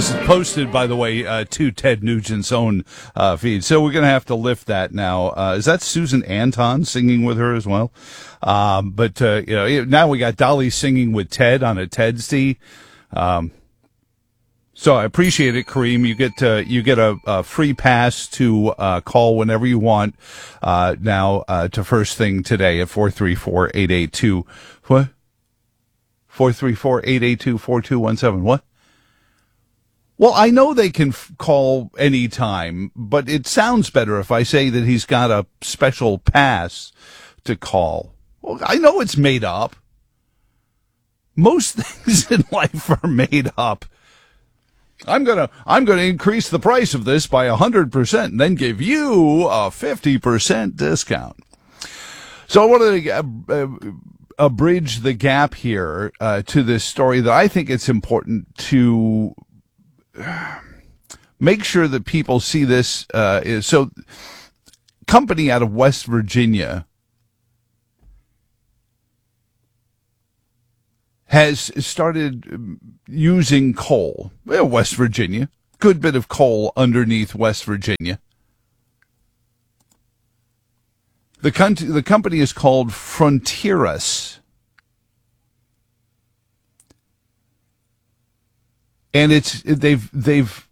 was posted, by the way, to Ted Nugent's own feed. So we're going to have to lift that now. Is that Susan Anton singing with her as well? But now we got Dolly singing with Ted on a Ted's-D. So I appreciate it, Kareem. You get a free pass to call whenever you want now to First Thing Today at 434-882. What? 434-882-4217. What? Well, I know they can call any time, but it sounds better if I say that he's got a special pass to call. Well, I know it's made up. Most things in life are made up. I'm gonna increase the price of this by 100% and then give you a 50% discount. So I wanted to bridge the gap here to this story that I think it's important to make sure that people see this. So, company out of West Virginia has started using coal. Well, West Virginia, good bit of coal underneath West Virginia. The company is called Frontieras. And they've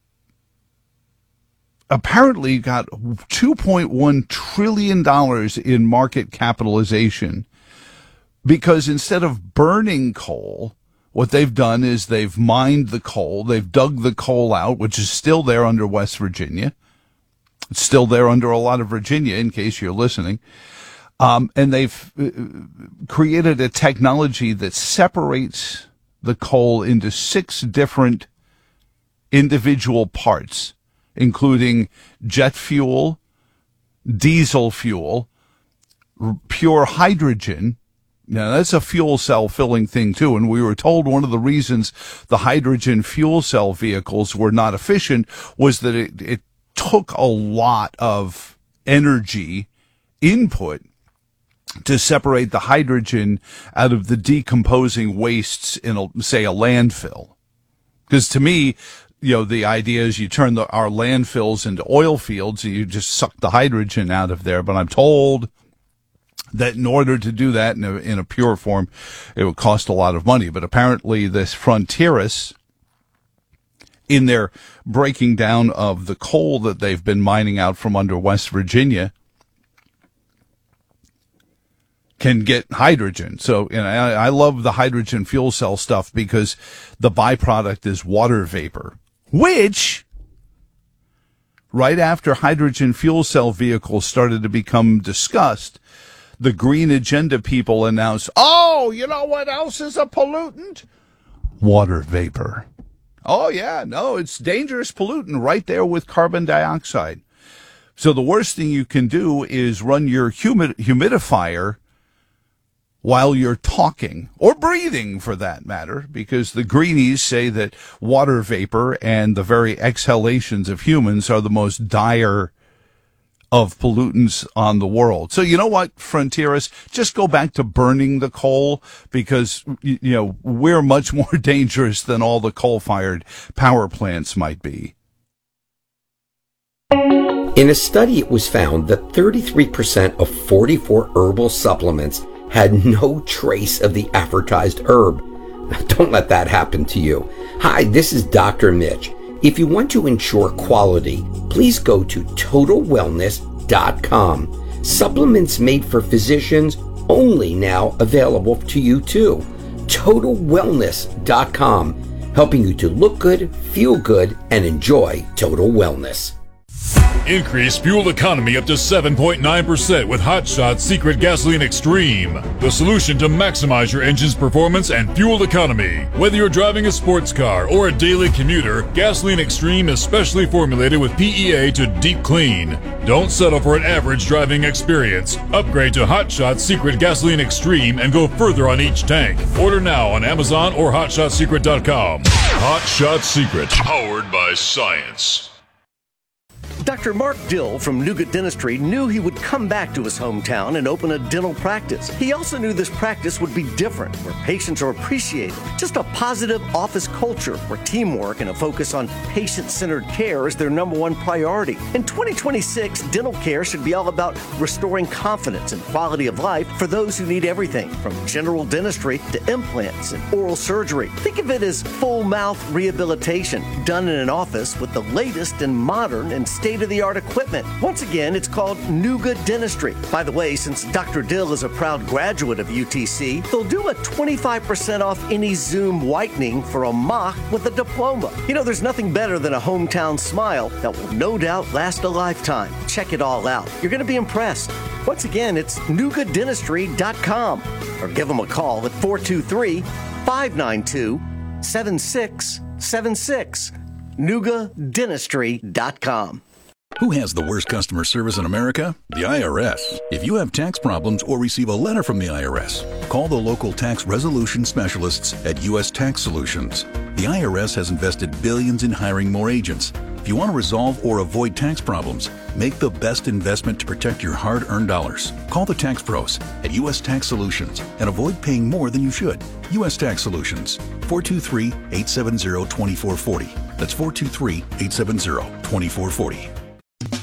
apparently got $2.1 trillion in market capitalization because instead of burning coal, what they've done is they've mined the coal, they've dug the coal out, which is still there under West Virginia. It's still there under a lot of Virginia, in case you're listening. And they've created a technology that separates the coal into 6 different individual parts, including jet fuel, diesel fuel, pure hydrogen. Now, that's a fuel cell filling thing, too. And we were told one of the reasons the hydrogen fuel cell vehicles were not efficient was that it took a lot of energy input to separate the hydrogen out of the decomposing wastes in, say, a landfill. Because to me, the idea is you turn our landfills into oil fields and you just suck the hydrogen out of there. But I'm told that in order to do that in a pure form, it would cost a lot of money. But apparently this Frontieras, in their breaking down of the coal that they've been mining out from under West Virginia, can get hydrogen. So, I love the hydrogen fuel cell stuff because the byproduct is water vapor, which, right after hydrogen fuel cell vehicles started to become discussed, the green agenda people announced, oh, you know what else is a pollutant? Water vapor. Oh, yeah, no, it's dangerous pollutant right there with carbon dioxide. So the worst thing you can do is run your humidifier while you're talking, or breathing for that matter, because the greenies say that water vapor and the very exhalations of humans are the most dire of pollutants on the world. So you know what, Frontieras, just go back to burning the coal because, we're much more dangerous than all the coal-fired power plants might be. In a study, it was found that 33% of 44 herbal supplements had no trace of the advertised herb. Don't let that happen to you. Hi, this is Dr. Mitch. If you want to ensure quality, please go to TotalWellness.com. Supplements made for physicians only now available to you too. TotalWellness.com, helping you to look good, feel good, and enjoy total wellness. Increase fuel economy up to 7.9% with Hot Shots Secret Gasoline Extreme. The solution to maximize your engine's performance and fuel economy. Whether you're driving a sports car or a daily commuter, Gasoline Extreme is specially formulated with PEA to deep clean. Don't settle for an average driving experience. Upgrade to Hot Shots Secret Gasoline Extreme and go further on each tank. Order now on Amazon or HotShotSecret.com. Hot Shot Secret, powered by science. Dr. Mark Dill from Nuga Dentistry knew he would come back to his hometown and open a dental practice. He also knew this practice would be different, where patients are appreciated. Just a positive office culture where teamwork and a focus on patient-centered care is their number one priority. In 2026, dental care should be all about restoring confidence and quality of life for those who need everything, from general dentistry to implants and oral surgery. Think of it as full mouth rehabilitation done in an office with the latest and modern and state-of-the-art equipment. Once again, it's called Nuga Dentistry. By the way, since Dr. Dill is a proud graduate of UTC, they'll do a 25% off any Zoom whitening for a mock with a diploma. You know, there's nothing better than a hometown smile that will no doubt last a lifetime. Check it all out. You're going to be impressed. Once again, it's NugaDentistry.com or give them a call at 423-592-7676. NugaDentistry.com. Who has the worst customer service in America? The IRS. If you have tax problems or receive a letter from the IRS, call the local tax resolution specialists at U.S. Tax Solutions. The IRS has invested billions in hiring more agents. If you want to resolve or avoid tax problems, make the best investment to protect your hard-earned dollars. Call the tax pros at U.S. Tax Solutions and avoid paying more than you should. U.S. Tax Solutions, 423-870-2440. That's 423-870-2440.